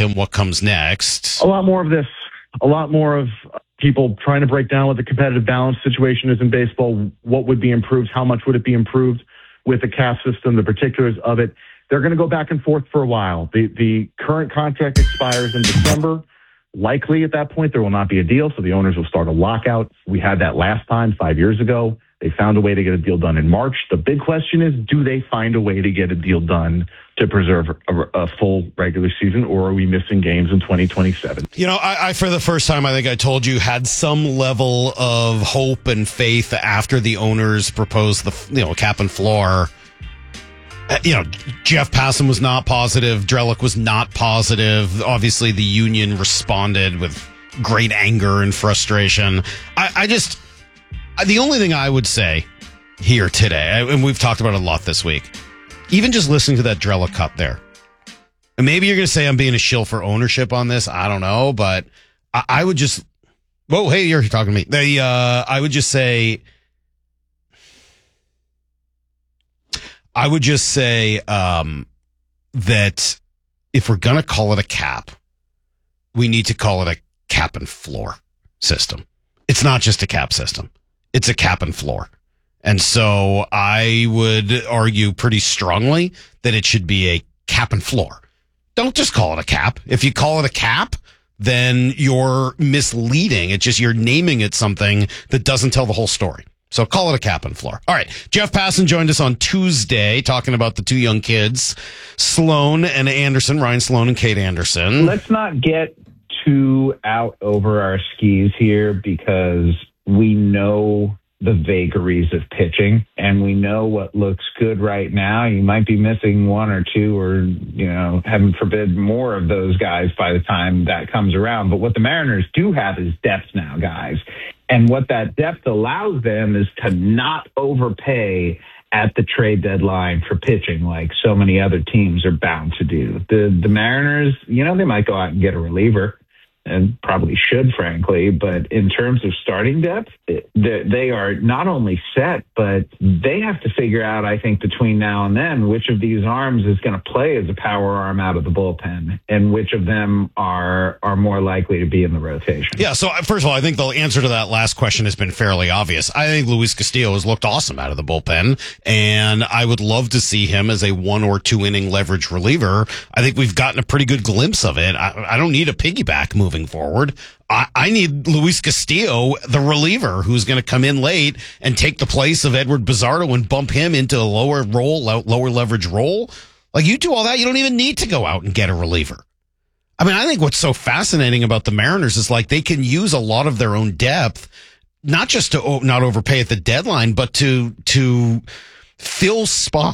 him. What comes next? A lot more of this. A lot more of people trying to break down what the competitive balance situation is in baseball. What would be improved? How much would it be improved with the cap system? The particulars of it. They're going to go back and forth for a while. The current contract expires in December. Likely at that point, there will not be a deal, so the owners will start a lockout. We had that last time 5 years ago. They found a way to get a deal done in March. The big question is, do they find a way to get a deal done to preserve a full regular season, or are we missing games in 2027? You know, I for the first time, I think I told you, had some level of hope and faith after the owners proposed the cap and floor. Jeff Passan was not positive. Drellick was not positive. Obviously, the union responded with great anger and frustration. The only thing I would say here today, and we've talked about it a lot this week, even just listening to that Drellick cut there, and maybe you're going to say I'm being a shill for ownership on this. I don't know, but I would just, whoa, hey, you're talking to me. I would just say that if we're going to call it a cap, we need to call it a cap and floor system. It's not just a cap system. It's a cap and floor. And so I would argue pretty strongly that it should be a cap and floor. Don't just call it a cap. If you call it a cap, then you're misleading. It's just you're naming it something that doesn't tell the whole story. So call it a cap and floor. All right. Jeff Passan joined us on Tuesday talking about the two young kids, Sloan and Anderson, Ryan Sloan and Kate Anderson. Let's not get too out over our skis here, because we know the vagaries of pitching and we know what looks good right now. You might be missing one or two, or, heaven forbid, more of those guys by the time that comes around. But what the Mariners do have is depth now, guys. And what that depth allows them is to not overpay at the trade deadline for pitching like so many other teams are bound to do. The Mariners, they might go out and get a reliever, and probably should, frankly, but in terms of starting depth, they are not only set, but they have to figure out, I think, between now and then, which of these arms is going to play as a power arm out of the bullpen, and which of them are more likely to be in the rotation. Yeah, so first of all, I think the answer to that last question has been fairly obvious. I think Luis Castillo has looked awesome out of the bullpen, and I would love to see him as a 1 or 2 inning leverage reliever. I think we've gotten a pretty good glimpse of it. I don't need a piggyback moving forward. I need Luis Castillo, the reliever, who's going to come in late and take the place of Edward Bizardo and bump him into a lower leverage role. Like, you do all that, you don't even need to go out and get a reliever. I mean, I think what's so fascinating about the Mariners is, like, they can use a lot of their own depth, not just to not overpay at the deadline, but to fill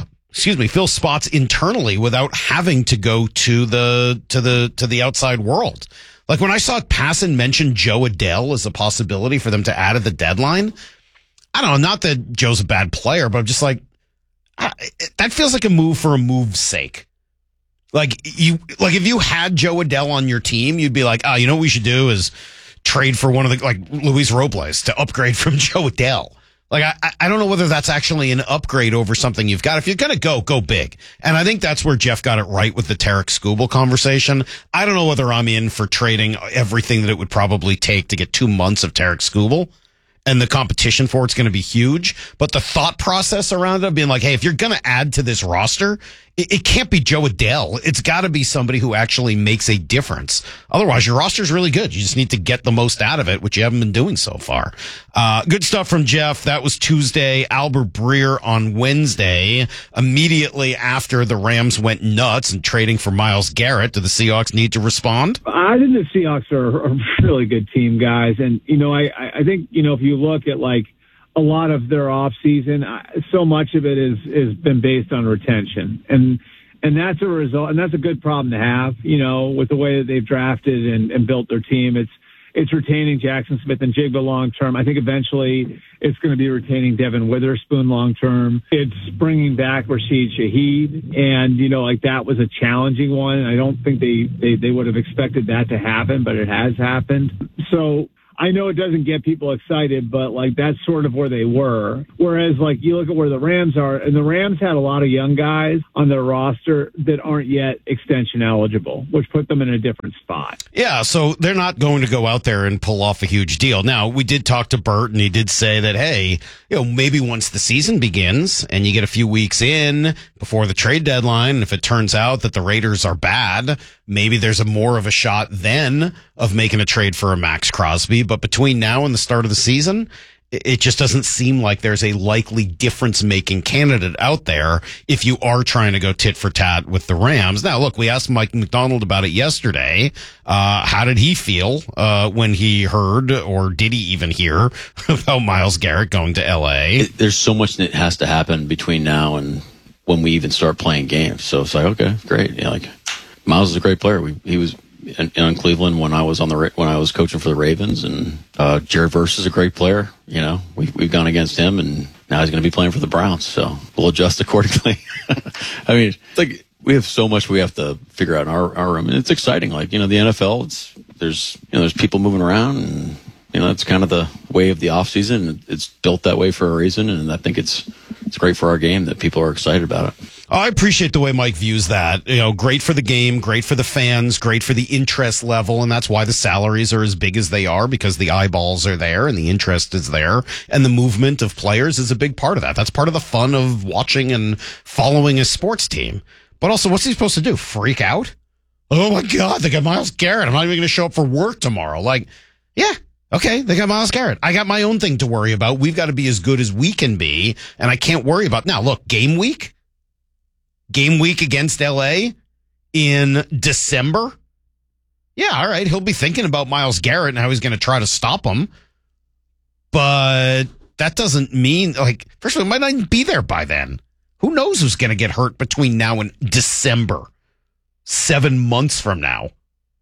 spots internally without having to go to the outside world. Like, when I saw Passan mention Joe Adell as a possibility for them to add at the deadline, I don't know, not that Joe's a bad player, but I'm just like, that feels like a move for a move's sake. If you had Joe Adell on your team, you'd be like, you know what we should do is trade for one of the, like, Luis Robles to upgrade from Joe Adell. Like, I don't know whether that's actually an upgrade over something you've got. If you're going to go big. And I think that's where Jeff got it right with the Tarek Skubal conversation. I don't know whether I'm in for trading everything that it would probably take to get 2 months of Tarek Skubal. And the competition for it's going to be huge. But the thought process around it being like, hey, if you're going to add to this roster, it can't be Joe Adell. It's got to be somebody who actually makes a difference. Otherwise, your roster's really good. You just need to get the most out of it, which you haven't been doing so far. Good stuff from Jeff. That was Tuesday. Albert Breer on Wednesday. Immediately after the Rams went nuts and trading for Myles Garrett, do the Seahawks need to respond? I think the Seahawks are a really good team, guys. And, I think, if you look at, like, a lot of their off season, so much of it is been based on retention, and that's a result, and that's a good problem to have. With the way that they've drafted and built their team, it's retaining Jackson Smith and Jigba long term. I think eventually it's going to be retaining Devin Witherspoon long term. It's bringing back Rashid Shaheed, and that was a challenging one. I don't think they would have expected that to happen, but it has happened. So I know it doesn't get people excited, but like that's sort of where they were. Whereas like you look at where the Rams are, and the Rams had a lot of young guys on their roster that aren't yet extension eligible, which put them in a different spot. Yeah, so they're not going to go out there and pull off a huge deal. Now, we did talk to Bert, and he did say that, hey, maybe once the season begins and you get a few weeks in before the trade deadline, if it turns out that the Raiders are bad, maybe there's more of a shot then of making a trade for a Max Crosby. But between now and the start of the season, it just doesn't seem like there's a likely difference-making candidate out there if you are trying to go tit for tat with the Rams. Now, look, we asked Mike Macdonald about it yesterday. How did he feel when he heard, or did he even hear, about Myles Garrett going to L.A.? There's so much that has to happen between now and when we even start playing games. So it's like, okay, great. Yeah, like Myles is a great player. He was in Cleveland when I was when I was coaching for the Ravens, and Jared Verse is a great player. We've gone against him, and now he's going to be playing for the Browns, so we'll adjust accordingly. I mean, it's like we have so much we have to figure out in our room, and it's exciting. Like the NFL, there's people moving around, and that's kind of the way of the off season. It's built that way for a reason, and I think it's great for our game that people are excited about it. I appreciate the way Mike views that. Great for the game, great for the fans, great for the interest level, and that's why the salaries are as big as they are, because the eyeballs are there and the interest is there, and the movement of players is a big part of that. That's part of the fun of watching and following a sports team. But also, what's he supposed to do? Freak out? Oh my God, they got Myles Garrett. I'm not even going to show up for work tomorrow. Like, yeah. Okay, they got Myles Garrett. I got my own thing to worry about. We've got to be as good as we can be, and I can't worry about... Now, look, game week against LA in December? Yeah, all right, he'll be thinking about Myles Garrett and how he's going to try to stop him. But that doesn't mean... first of all, he might not even be there by then. Who knows who's going to get hurt between now and December? 7 months from now.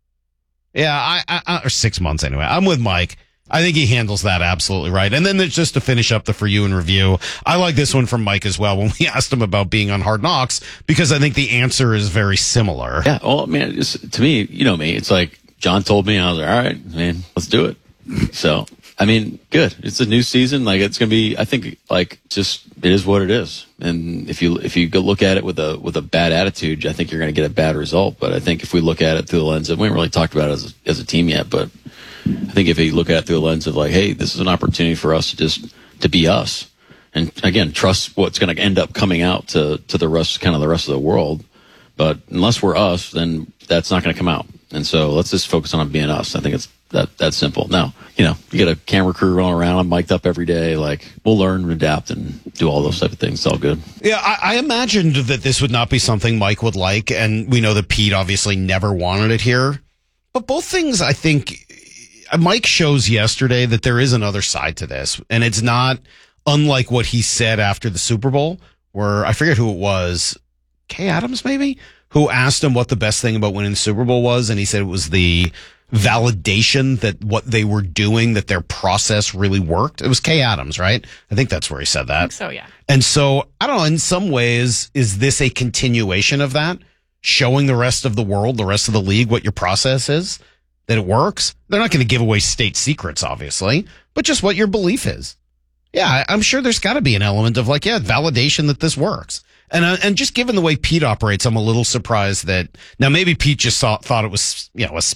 Yeah, or 6 months anyway. I'm with Mike. I think he handles that absolutely right. And then there's just to finish up the For You and Review. I like this one from Mike as well when we asked him about being on Hard Knocks, because I think the answer is very similar. Yeah, well, man, to me, me, it's like John told me, I was like, all right, man, let's do it. So, I mean, good. It's a new season. It's going to be, I think, just, it is what it is. And if you go look at it with a bad attitude, I think you're going to get a bad result. But I think if we look at it through the lens of, we haven't really talked about it as a team yet, but I think if you look at it through the lens of hey, this is an opportunity for us to be us. And again, trust what's going to end up coming out to the rest of the world. But unless we're us, then that's not going to come out. And so let's just focus on being us. I think it's that's simple. Now, you get a camera crew rolling around. I'm mic'd up every day. We'll learn and adapt and do all those type of things. It's all good. Yeah, I imagined that this would not be something Mike would like. And we know that Pete obviously never wanted it here. But both things, I think, Mike shows yesterday that there is another side to this. And it's not unlike what he said after the Super Bowl, where I forget who it was, Kay Adams maybe, who asked him what the best thing about winning the Super Bowl was. And he said it was the validation that what they were doing, that their process really worked. It was Kay Adams, right? I think that's where he said that. I think so, yeah. And so, I don't know, in some ways, is this a continuation of that? Showing the rest of the world, the rest of the league, what your process is? That it works? They're not going to give away state secrets, obviously, but just what your belief is. Yeah, I'm sure there's got to be an element of validation that this works. And just given the way Pete operates, I'm a little surprised that now maybe Pete just thought it was,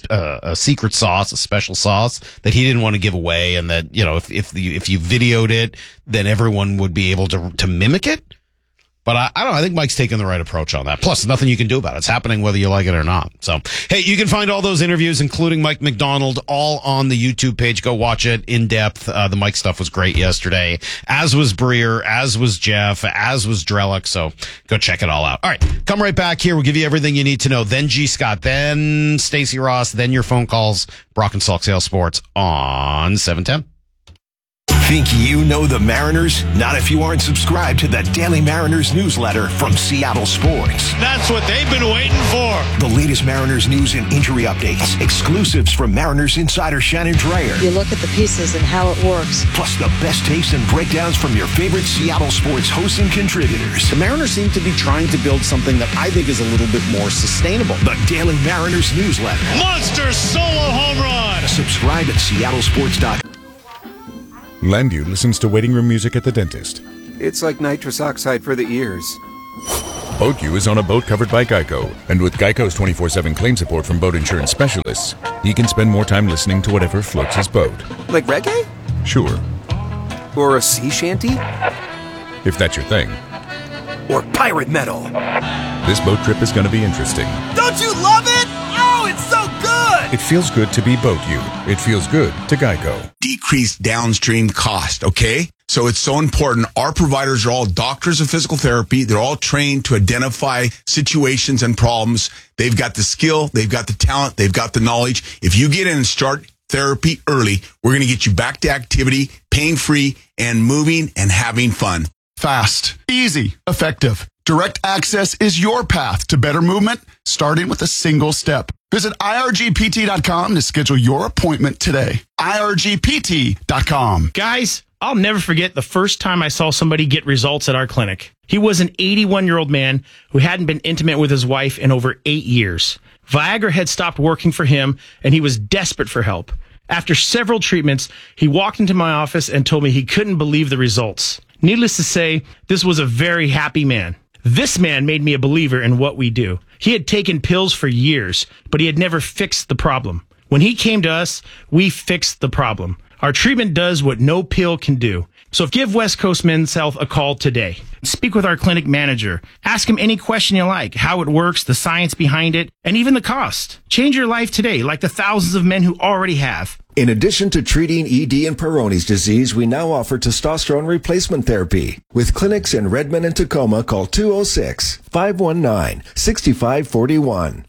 a secret sauce, a special sauce that he didn't want to give away. And that, if you videoed it, then everyone would be able to mimic it. But I don't know. I think Mike's taking the right approach on that. Plus, nothing you can do about it. It's happening whether you like it or not. So, hey, you can find all those interviews, including Mike Macdonald, all on the YouTube page. Go watch it in depth. The Mike stuff was great yesterday, as was Breer, as was Jeff, as was Drellick. So go check it all out. All right, come right back here. We'll give you everything you need to know. Then G. Scott, then Stacey Ross, then your phone calls. Brock and Salk Sales Sports on 710. Think you know the Mariners? Not if you aren't subscribed to the Daily Mariners newsletter from Seattle Sports. That's what they've been waiting for. The latest Mariners news and injury updates. Exclusives from Mariners insider Shannon Dreyer. You look at the pieces and how it works. Plus the best takes and breakdowns from your favorite Seattle sports hosts and contributors. The Mariners seem to be trying to build something that I think is a little bit more sustainable. The Daily Mariners newsletter. Monster solo home run. Subscribe at seattlesports.com. Landu listens to waiting room music at the dentist. It's like nitrous oxide for the ears. BoatU is on a boat covered by Geico, and with Geico's 24/7 claim support from boat insurance specialists, he can spend more time listening to whatever floats his boat. Like reggae? Sure. Or a sea shanty? If that's your thing. Or pirate metal. This boat trip is going to be interesting. Don't you love it? Oh, it's so good! It feels good to be BoatU. It feels good to Geico. Decrease downstream cost, okay? So it's so important. Our providers are all doctors of physical therapy. They're all trained to identify situations and problems. They've got the skill, they've got the talent, they've got the knowledge. If you get in and start therapy early, we're going to get you back to activity, pain-free, and moving and having fun. Fast, easy, effective. Direct Access is your path to better movement, starting with a single step. Visit irgpt.com to schedule your appointment today. irgpt.com. Guys, I'll never forget the first time I saw somebody get results at our clinic. He was an 81-year-old man who hadn't been intimate with his wife in over 8 years. Viagra had stopped working for him, and he was desperate for help. After several treatments, he walked into my office and told me he couldn't believe the results. Needless to say, this was a very happy man. This man made me a believer in what we do. He had taken pills for years, but he had never fixed the problem. When he came to us, we fixed the problem. Our treatment does what no pill can do. So give West Coast Men's Health a call today. Speak with our clinic manager. Ask him any question you like, how it works, the science behind it, and even the cost. Change your life today, like the thousands of men who already have. In addition to treating ED and Peyronie's disease, we now offer testosterone replacement therapy. With clinics in Redmond and Tacoma, call 206-519-6541.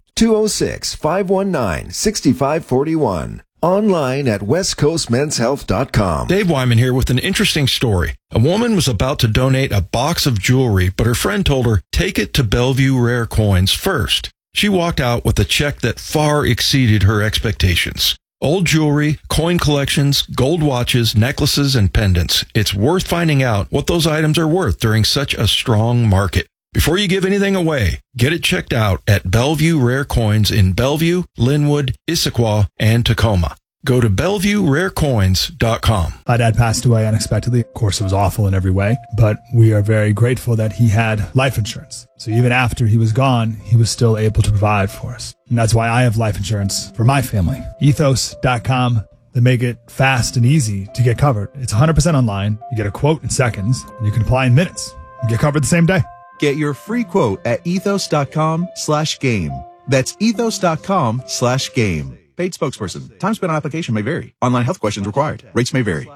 206-519-6541. Online at westcoastmenshealth.com. Dave Wyman here with an interesting story. A woman was about to donate a box of jewelry, but her friend told her, take it to Bellevue Rare Coins first. She walked out with a check that far exceeded her expectations. Old jewelry, coin collections, gold watches, necklaces, and pendants. It's worth finding out what those items are worth during such a strong market. Before you give anything away, get it checked out at Bellevue Rare Coins in Bellevue, Linwood, Issaquah, and Tacoma. Go to BellevueRareCoins.com. My dad passed away unexpectedly. Of course, it was awful in every way, but we are very grateful that he had life insurance. So even after he was gone, he was still able to provide for us. And that's why I have life insurance for my family. Ethos.com. They make it fast and easy to get covered. It's 100% online. You get a quote in seconds, and you can apply in minutes. You get covered the same day. Get your free quote at ethos.com/game. That's ethos.com/game. Paid spokesperson. Time spent on application may vary. Online health questions required. Rates may vary.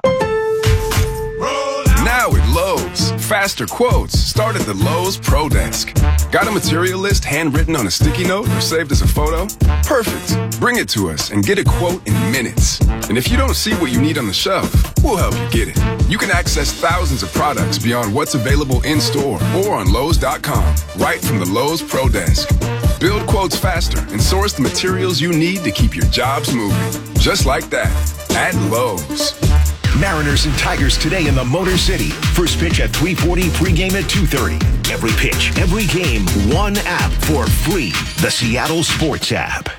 Now at Lowe's, faster quotes start at the Lowe's Pro Desk. Got a material list handwritten on a sticky note or saved as a photo? Perfect. Bring it to us and get a quote in minutes. And if you don't see what you need on the shelf, we'll help you get it. You can access thousands of products beyond what's available in store or on Lowe's.com, right from the Lowe's Pro Desk. Build quotes faster and source the materials you need to keep your jobs moving. Just like that, at Lowe's. Mariners and Tigers today in the Motor City. First pitch at 3:40, pregame at 2:30. Every pitch, every game, one app for free. The Seattle Sports app.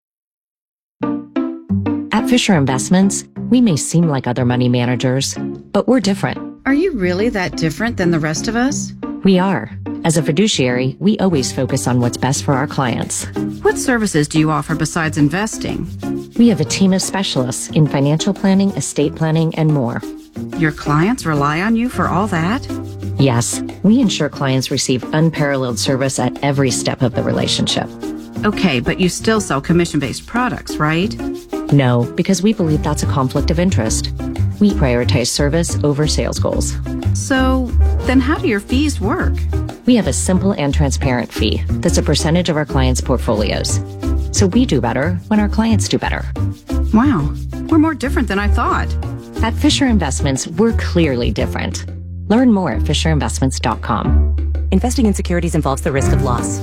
At Fisher Investments, we may seem like other money managers, but we're different. Are you really that different than the rest of us? We are. As a fiduciary, we always focus on what's best for our clients. What services do you offer besides investing? We have a team of specialists in financial planning, estate planning, and more. Your clients rely on you for all that? Yes, we ensure clients receive unparalleled service at every step of the relationship. Okay, but you still sell commission-based products, right? No, because we believe that's a conflict of interest. We prioritize service over sales goals. So, then how do your fees work? We have a simple and transparent fee that's a percentage of our clients' portfolios. So we do better when our clients do better. Wow, we're more different than I thought. At Fisher Investments, we're clearly different. Learn more at FisherInvestments.com. Investing in securities involves the risk of loss.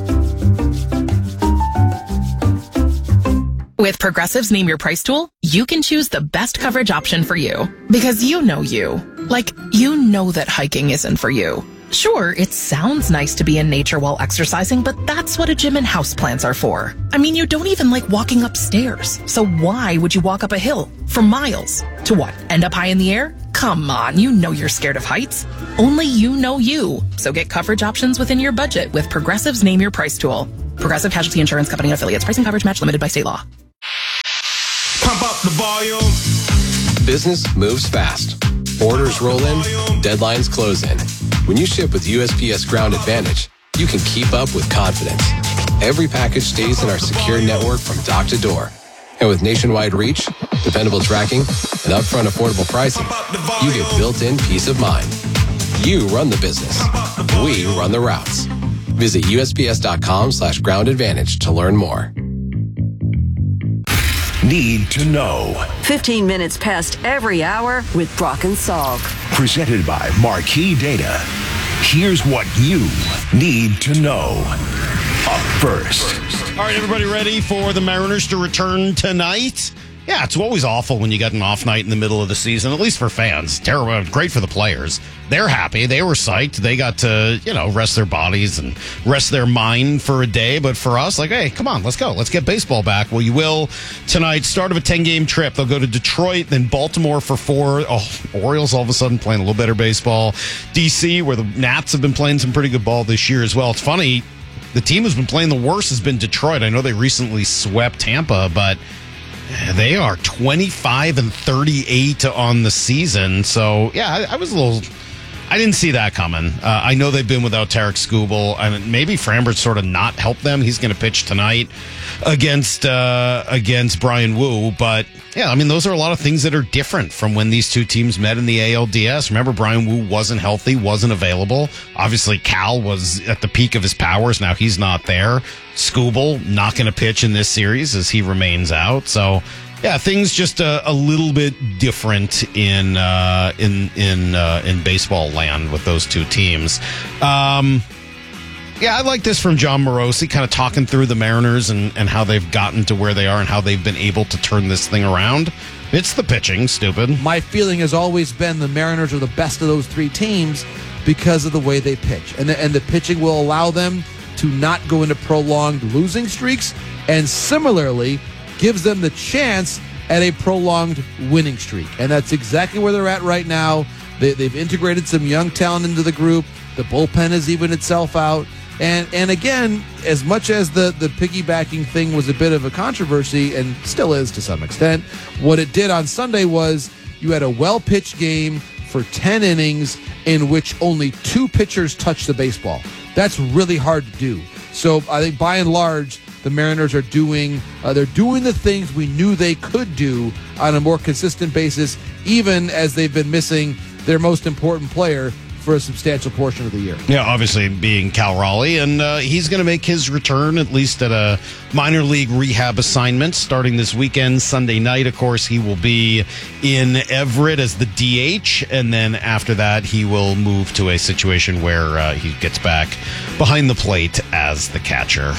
With Progressive's Name Your Price tool, you can choose the best coverage option for you. Because you know you. Like, you know that hiking isn't for you. Sure, it sounds nice to be in nature while exercising, but that's what a gym and houseplants are for. I mean, you don't even like walking upstairs. So why would you walk up a hill for miles? To what? End up high in the air? Come on, you know you're scared of heights. Only you know you. So get coverage options within your budget with Progressive's Name Your Price tool. Progressive Casualty Insurance Company and Affiliates. Pricing coverage match limited by state law. Pump up the volume. Business moves fast. Orders roll in, deadlines close in. When you ship with USPS Ground Advantage, you can keep up with confidence. Every package stays in our secure network from dock to door. And with nationwide reach, dependable tracking, and upfront affordable pricing, you get built-in peace of mind. You run the business. We run the routes. Visit USPS.com/Ground Advantage to learn more. Need to know. 15 minutes past every hour with Brock and Salk. Presented by Marquee Data. Here's what you need to know. Up first. All right, everybody ready for the Mariners to return tonight? Yeah, it's always awful when you got an off night in the middle of the season, at least for fans. Terrible. Great for the players. They're happy. They were psyched. They got to, rest their bodies and rest their mind for a day. But for us, like, hey, come on, let's go. Let's get baseball back. Well, you will tonight. Start of a 10-game trip. They'll go to Detroit, then Baltimore for 4. Oh, Orioles all of a sudden playing a little better baseball. D.C., where the Nats have been playing some pretty good ball this year as well. It's funny. The team who's been playing the worst has been Detroit. I know they recently swept Tampa, but they are 25-38 on the season. So, yeah, I didn't see that coming. I know they've been without Tarek Skubal, and maybe Framber sort of not helped them. He's going to pitch tonight against Brian Wu. But, yeah, I mean, those are a lot of things that are different from when these two teams met in the ALDS. Remember, Brian Wu wasn't healthy, wasn't available. Obviously, Cal was at the peak of his powers. Now he's not there. Skubal not going to pitch in this series as he remains out. So, yeah, things just a little bit different in baseball land with those two teams. Yeah, I like this from John Morosi, kind of talking through the Mariners and how they've gotten to where they are and how they've been able to turn this thing around. It's the pitching, stupid. My feeling has always been the Mariners are the best of those three teams because of the way they pitch. And the pitching will allow them to not go into prolonged losing streaks, and similarly gives them the chance at a prolonged winning streak. And that's exactly where they're at right now. They've integrated some young talent into the group. The bullpen has evened itself out. And again, as much as the piggybacking thing was a bit of a controversy, and still is to some extent, what it did on Sunday was you had a well-pitched game for 10 innings in which only 2 pitchers touched the baseball. That's really hard to do. So I think by and large, the Mariners are doing the things we knew they could do on a more consistent basis, even as they've been missing their most important player for a substantial portion of the year. Yeah, obviously being Cal Raleigh, and he's going to make his return at least at a minor league rehab assignment starting this weekend. Sunday night, of course, he will be in Everett as the DH, and then after that, he will move to a situation where he gets back behind the plate as the catcher.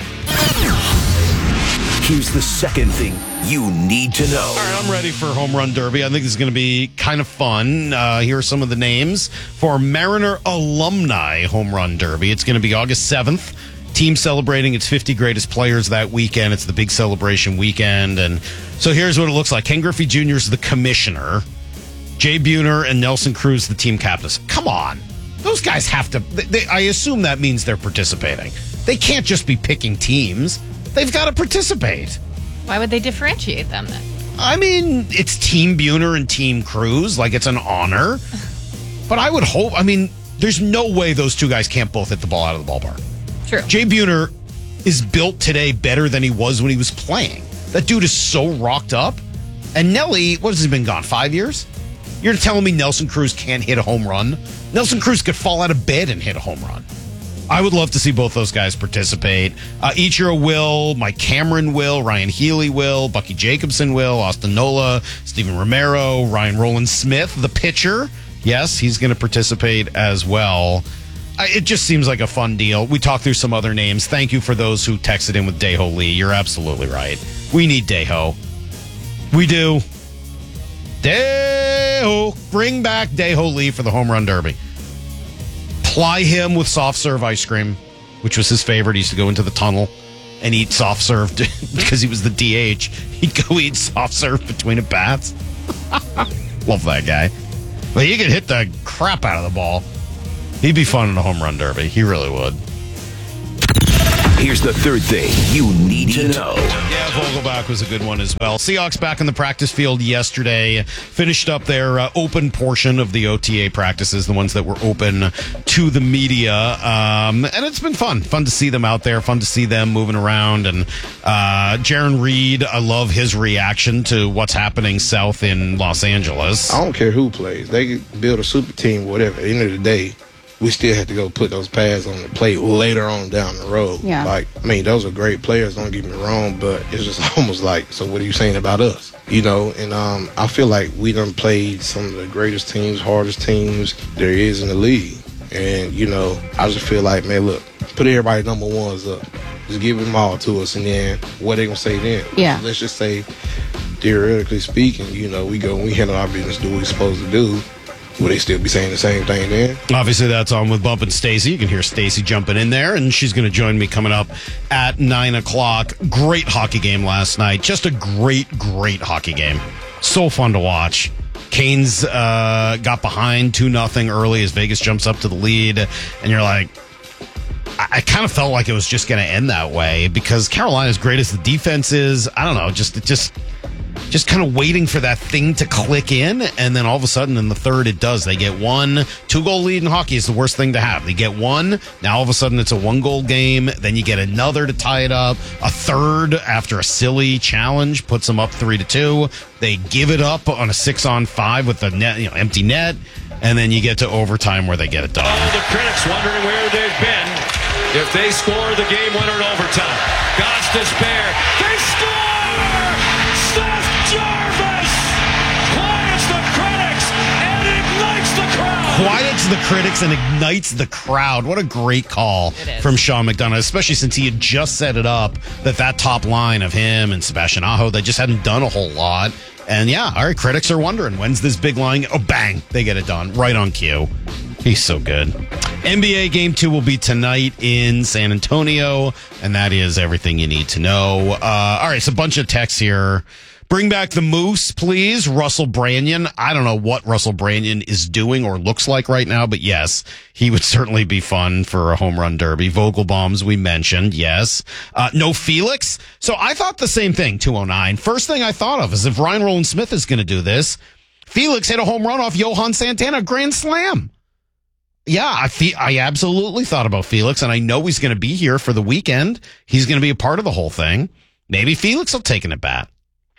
Here's the second thing you need to know. All right, I'm ready for Home Run Derby. I think this is going to be kind of fun. Here are some of the names for Mariner Alumni Home Run Derby. It's going to be August 7th. Team celebrating its 50 greatest players that weekend. It's the big celebration weekend. And so here's what it looks like. Ken Griffey Jr. is the commissioner. Jay Buhner and Nelson Cruz, the team captains. Come on. Those guys have to... I assume that means they're participating. They can't just be picking teams. They've got to participate. Why would they differentiate them then? I mean, it's Team Buhner and Team Cruz. Like, it's an honor. But I would hope... I mean, there's no way those two guys can't both hit the ball out of the ballpark. True. Jay Buhner is built today better than he was when he was playing. That dude is so rocked up. And Nelly, what has he been gone, 5 years? You're telling me Nelson Cruz can't hit a home run? Nelson Cruz could fall out of bed and hit a home run. I would love to see both those guys participate. Ichiro will, Mike Cameron will, Ryan Healy will, Bucky Jacobson will, Austin Nola, Steven Romero, Ryan Rowland-Smith, the pitcher. Yes, he's going to participate as well. It just seems like a fun deal. We talked through some other names. Thank you for those who texted in with Daeho Lee. You're absolutely right. We need Daeho. We do. Daeho. Bring back Daeho Lee for the Home Run Derby. Ply him with soft serve ice cream, which was his favorite. He used to go into the tunnel and eat soft serve because he was the DH. He'd go eat soft serve between at bats. Love that guy. But he could hit the crap out of the ball. He'd be fun in a home run derby. He really would. Here's the third thing you need to know. Yeah, Vogelbach was a good one as well. Seahawks back in the practice field yesterday. Finished up their open portion of the OTA practices, the ones that were open to the media. And it's been fun. Fun to see them out there. Fun to see them moving around. And Jaron Reed, I love his reaction to what's happening south in Los Angeles. I don't care who plays. They can build a super team, whatever. At the end of the day, we still have to go put those pads on the plate later on down the road. Yeah. Like, I mean, those are great players, don't get me wrong, but it's just almost like, so what are you saying about us? You know, and I feel like we done played some of the greatest teams, hardest teams there is in the league. And, you know, I just feel like, man, look, put everybody number ones up. Just give them all to us, and then what they going to say then? Yeah. Let's just say, theoretically speaking, you know, we handle our business, do what we're supposed to do. Will they still be saying the same thing then? Obviously, that's on with Bump and Stacy. You can hear Stacy jumping in there, and she's going to join me coming up at 9 o'clock. Great hockey game last night. Just a great, great hockey game. So fun to watch. Canes got behind 2-0 early as Vegas jumps up to the lead, and you're like, I kind of felt like it was just going to end that way because Carolina, as great as the defense is, I don't know, just kind of waiting for that thing to click in, and then all of a sudden in the third it does. They get 2-goal lead in hockey is the worst thing to have. They get one, now all of a sudden it's a 1-goal game, then you get another to tie it up, a third after a silly challenge puts them up 3-2. They give it up on a 6-on-5 with the net, empty net, and then you get to overtime where they get it done. All the critics wondering where they've been if they score the game winner in overtime. God's despair. They score! Seth Jarvis quiets the critics and ignites the crowd. Quiets the critics and ignites the crowd. What a great call from Sean McDonough, especially since he had just set it up that top line of him and Sebastian Aho, they just hadn't done a whole lot. And yeah, our critics are wondering, when's this big line? Oh, bang, they get it done. Right on cue. He's so good. NBA Game 2 will be tonight in San Antonio, and that is everything you need to know. All right, so a bunch of texts here. Bring back the Moose, please. Russell Branyan. I don't know what Russell Branyan is doing or looks like right now, but yes, he would certainly be fun for a home run derby. Vogelbaums, we mentioned, yes. No Felix. So I thought the same thing, 209. First thing I thought of is if Ryan Rowland-Smith is going to do this, Felix hit a home run off Johan Santana, grand slam. Yeah, I absolutely thought about Felix, and I know he's going to be here for the weekend. He's going to be a part of the whole thing. Maybe Felix will take an at bat.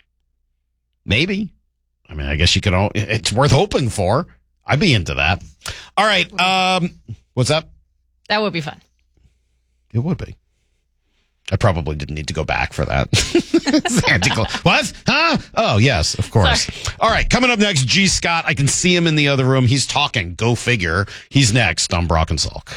Maybe. I mean, I guess you could all, it's worth hoping for. I'd be into that. All right. What's up? That would be fun. It would be. I probably didn't need to go back for that. What? Huh? Oh, yes, of course. Sorry. All right. Coming up next, G. Scott. I can see him in the other room. He's talking. Go figure. He's next on Brock and Salk.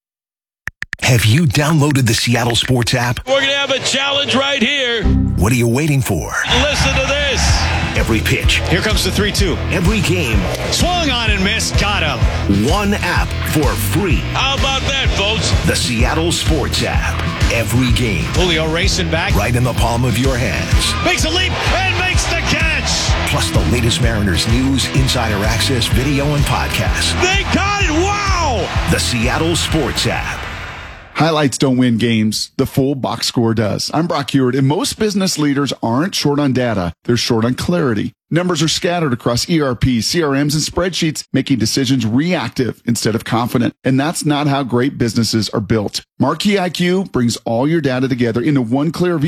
Have you downloaded the Seattle Sports app? We're going to have a challenge right here. What are you waiting for? Listen to this. Every pitch. Here comes the 3-2. Every game. Swung on and missed. Got him. One app for free. How about that, folks? The Seattle Sports app. Every game. Julio racing back. Right in the palm of your hands. Makes a leap and makes the catch. Plus the latest Mariners news, insider access, video, and podcasts. They got it. Wow. The Seattle Sports app. Highlights don't win games. The full box score does. I'm Brock Hewitt, and most business leaders aren't short on data. They're short on clarity. Numbers are scattered across ERP, CRMs, and spreadsheets, making decisions reactive instead of confident. And that's not how great businesses are built. Marquee IQ brings all your data together into one clear view.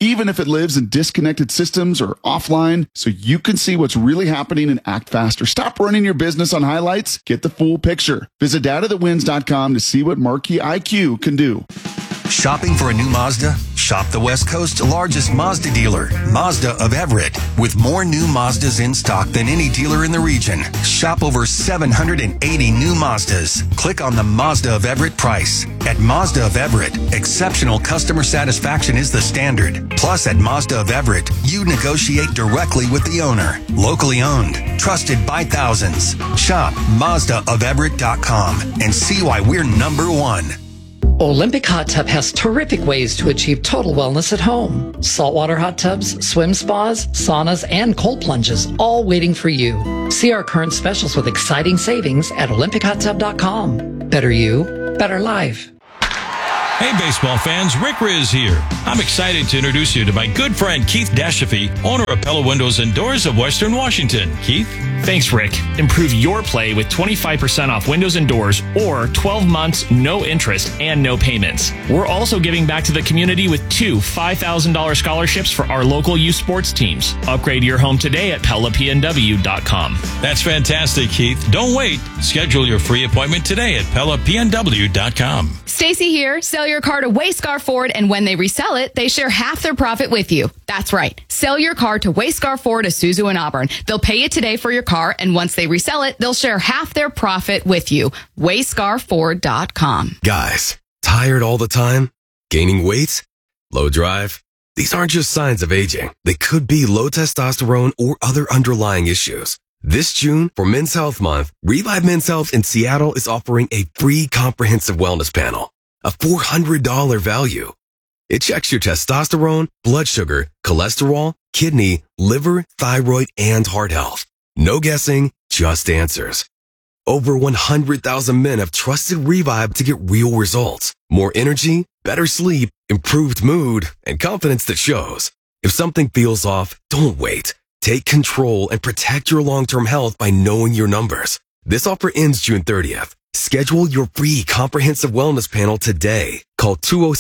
even if it lives in disconnected systems or offline, so you can see what's really happening and act faster. Stop running your business on highlights. Get the full picture. Visit datathatwins.com to see what Marquee IQ can do. Shopping for a new Mazda? Shop the West Coast's largest Mazda dealer, Mazda of Everett. With more new Mazdas in stock than any dealer in the region. Shop over 780 new Mazdas. Click on the Mazda of Everett price. At Mazda of Everett, exceptional customer satisfaction is the standard. Plus, at Mazda of Everett, you negotiate directly with the owner. Locally owned, trusted by thousands. Shop MazdaofEverett.com and see why we're number one. Olympic Hot Tub has terrific ways to achieve total wellness at home. Saltwater hot tubs, swim spas, saunas, and cold plunges, all waiting for you. See our current specials with exciting savings at OlympicHotTub.com. Better you, better life. Hey, baseball fans, Rick Riz here. I'm excited to introduce you to my good friend Keith Dashafy, owner of Pella Windows and Doors of Western Washington. Keith? Thanks, Rick. Improve your play with 25% off windows and doors or 12 months, no interest, and no payments. We're also giving back to the community with 2 $5,000 scholarships for our local youth sports teams. Upgrade your home today at PellaPNW.com. That's fantastic, Keith. Don't wait. Schedule your free appointment today at PellaPNW.com. Stacy here. Sell your car to Wayscar Ford, and when they resell it, they share half their profit with you. That's right. Sell your car to Wayscar Ford, Isuzu, and Auburn. They'll pay you today for your car, and once they resell it, they'll share half their profit with you. WayscarFord.com. Guys, tired all the time? Gaining weight? Low drive? These aren't just signs of aging. They could be low testosterone or other underlying issues. This June, for Men's Health Month, Revive Men's Health in Seattle is offering a free comprehensive wellness panel, a $400 value. It checks your testosterone, blood sugar, cholesterol, kidney, liver, thyroid, and heart health. No guessing, just answers. Over 100,000 men have trusted Revive to get real results. More energy, better sleep, improved mood, and confidence that shows. If something feels off, don't wait. Take control and protect your long-term health by knowing your numbers. This offer ends June 30th. Schedule your free comprehensive wellness panel today. Call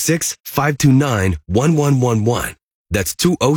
206-529-1111. That's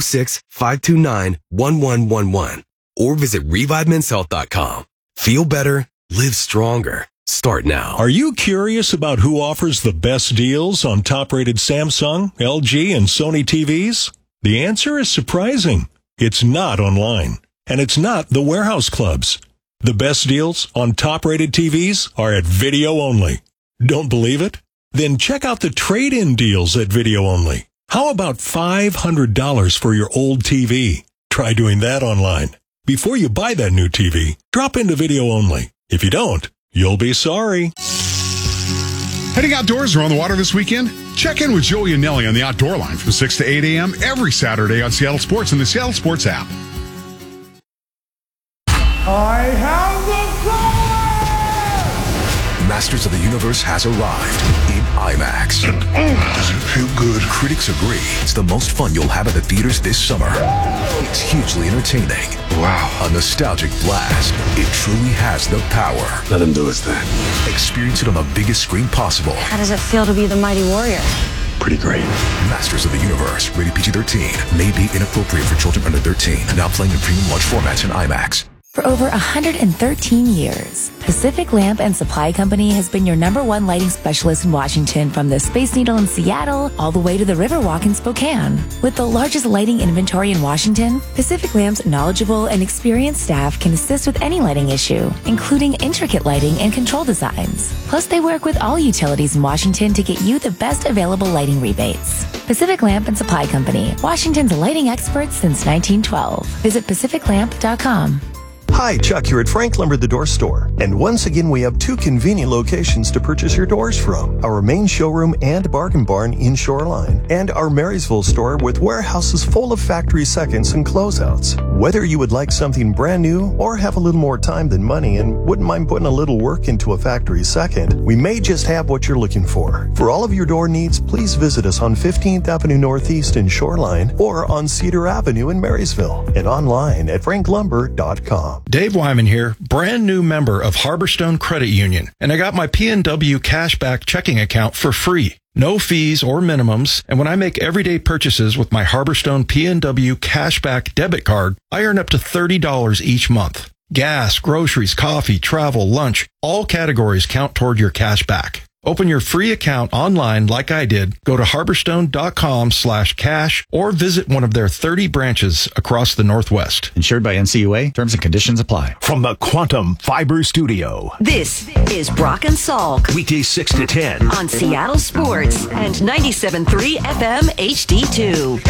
206-529-1111. Or visit ReviveMen'sHealth.com. Feel better, live stronger. Start now. Are you curious about who offers the best deals on top-rated Samsung, LG, and Sony TVs? The answer is surprising. It's not online, and it's not the warehouse clubs. The best deals on top-rated TVs are at Video Only. Don't believe it? Then check out the trade-in deals at Video Only. How about $500 for your old TV? Try doing that online. Before you buy that new TV, drop into Video Only. If you don't, you'll be sorry. Heading outdoors or on the water this weekend? Check in with Joey and Nelly on the Outdoor Line from 6 to 8 a.m. every Saturday on Seattle Sports and the Seattle Sports app. I have the power! Masters of the Universe has arrived in IMAX. Does it feel good? Critics agree it's the most fun you'll have at the theaters this summer. It's hugely entertaining. Wow. A nostalgic blast. It truly has the power. Let him do his thing. Experience it on the biggest screen possible. How does it feel to be the mighty warrior? Pretty great. Masters of the Universe, rated PG-13, may be inappropriate for children under 13. Now playing in premium large formats in IMAX. For over 113 years, Pacific Lamp and Supply Company has been your #1 lighting specialist in Washington, from the Space Needle in Seattle all the way to the Riverwalk in Spokane. With the largest lighting inventory in Washington, Pacific Lamp's knowledgeable and experienced staff can assist with any lighting issue, including intricate lighting and control designs. Plus, they work with all utilities in Washington to get you the best available lighting rebates. Pacific Lamp and Supply Company, Washington's lighting experts since 1912. Visit pacificlamp.com. Hi, Chuck here at Frank Lumber, the door store. And once again, we have 2 convenient locations to purchase your doors from. Our main showroom and bargain barn in Shoreline. And our Marysville store with warehouses full of factory seconds and closeouts. Whether you would like something brand new or have a little more time than money and wouldn't mind putting a little work into a factory second, we may just have what you're looking for. For all of your door needs, please visit us on 15th Avenue Northeast in Shoreline or on Cedar Avenue in Marysville and online at franklumber.com. Dave Wyman here, brand new member of Harborstone Credit Union, and I got my PNW Cashback checking account for free. No fees or minimums, and when I make everyday purchases with my Harborstone PNW Cashback debit card, I earn up to $30 each month. Gas, groceries, coffee, travel, lunch, all categories count toward your cashback. Open your free account online like I did. Go to harborstone.com/cash or visit one of their 30 branches across the Northwest. Insured by NCUA. Terms and conditions apply. From the Quantum Fiber Studio. This is Brock and Salk. Weekdays 6 to 10. On Seattle Sports and 97.3 FM HD2.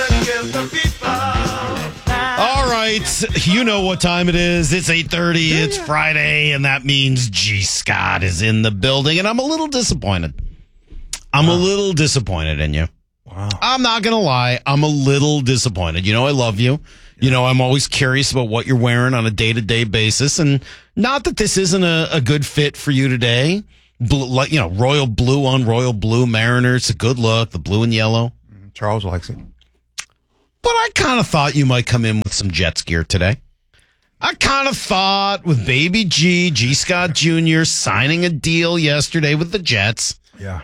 All right, you know what time it is. It's 8:30. It's Friday, and that means G. Scott is in the building, and I'm a little disappointed. I'm a little disappointed in you. Wow. I'm not going to lie. I'm a little disappointed. You know, I love you. You know, I'm always curious about what you're wearing on a day-to-day basis, and not that this isn't a good fit for you today. Like, you know, royal blue on royal blue Mariners. It's a good look, the blue and yellow. Charles likes it. But I kind of thought you might come in with some Jets gear today. I kind of thought with Baby G, Scott Jr. signing a deal yesterday with the Jets. Yeah.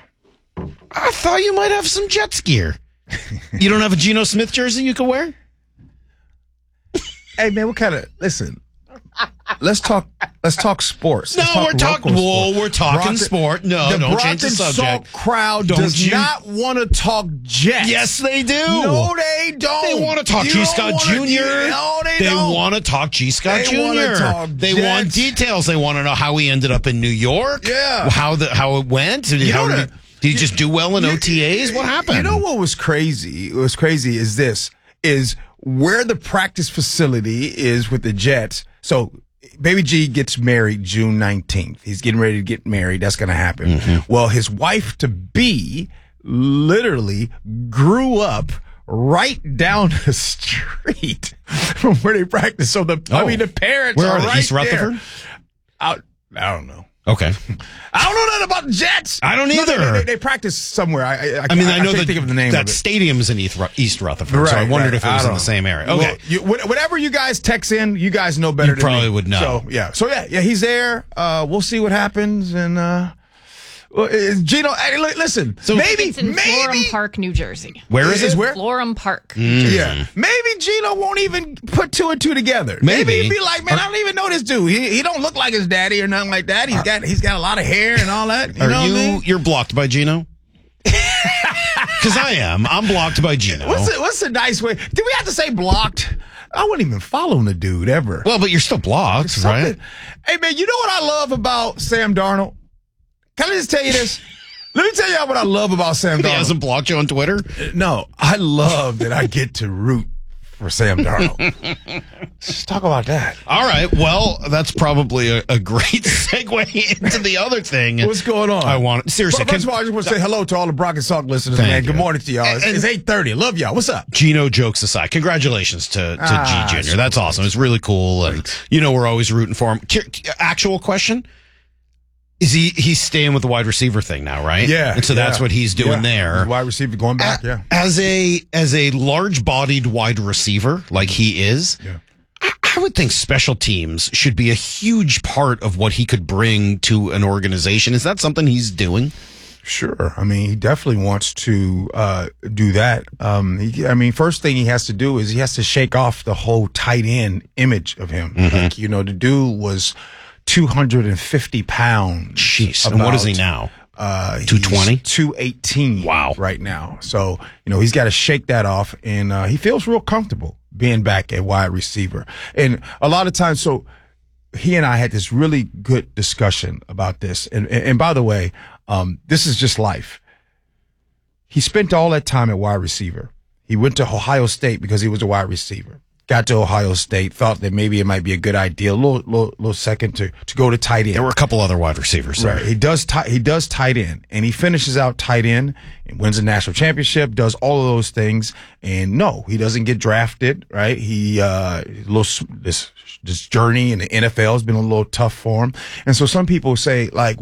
I thought you might have some Jets gear. You don't have a Geno Smith jersey you can wear? Hey, man, listen. Let's talk sports. No, we're talking sport. No, the don't change the Brock and subject. Salk crowd does not want to talk Jets. Yes, they do. No, they don't. They want to talk G. Scott Jr. No, they don't. want to talk G. Scott Jr. They Jets. want details. They want to know how he ended up in New York. Yeah. How it went. Did he just do well in OTAs? What happened? You know what was crazy? What was crazy is where the practice facility is with the Jets. So Baby G gets married June 19th. He's getting ready to get married. That's going to happen. Mm-hmm. Well, his wife-to-be literally grew up right down the street from where they practice. So the parents where are they? right East Rutherford? there. I don't know. Okay. I don't know nothing about the Jets. I don't either. No, they practice somewhere. I know can't think of the name that of it. stadium's in East Rutherford, so I wondered if it was in the same area. Okay. Well, whatever you guys text in, you guys know better than me. You probably would know. So yeah, he's there. We'll see what happens. And Geno, hey, listen. So it's in Florham Park, New Jersey. Where is it? Where? Florham Park. Yeah. Maybe Geno won't even put two and two together. Maybe he'd be like, man, I don't even know this dude. He don't look like his daddy or nothing like that. He's got a lot of hair and all that. You're blocked by Geno? Because I am. I'm blocked by Geno. What's the nice way? Do we have to say blocked? I wouldn't even follow the dude ever. Well, but you're still blocked, right? Hey, man, you know what I love about Sam Darnold? Can I just tell you this? Let me tell y'all what I love about Sam Darnold. He hasn't blocked you on Twitter? No, I love that I get to root for Sam Darnold. Let's talk about that. All right. Well, that's probably a great segue into the other thing. What's going on? Seriously. First of all, I just want to say hello to all the Brock and Salk listeners, man. Good morning to y'all. It's 8:30. Love y'all. What's up? Geno, jokes aside, congratulations to G Jr. That's awesome. It's really cool. And, we're always rooting for him. Actual question. Is he's staying with the wide receiver thing now, right? Yeah. And so that's what he's doing there. Wide receiver going back, yeah. As a large-bodied wide receiver like he is, I would think special teams should be a huge part of what he could bring to an organization. Is that something he's doing? Sure. I mean, he definitely wants to do that. First thing he has to do is he has to shake off the whole tight end image of him. Mm-hmm. Like, the dude was 250 pounds. Jeez. And what is he now? 220? 218. Wow. Right now. So, he's got to shake that off, and he feels real comfortable being back at wide receiver. And a lot of times, so he and I had this really good discussion about this. And by the way, this is just life. He spent all that time at wide receiver. He went to Ohio State because he was a wide receiver. Got to Ohio State, thought that maybe it might be a good idea, a little second to go to tight end. There were a couple other wide receivers there. Right. He does tight end, and he finishes out tight end and wins a national championship, does all of those things. And no, he doesn't get drafted, right? This journey in the NFL has been a little tough for him. And so some people say like,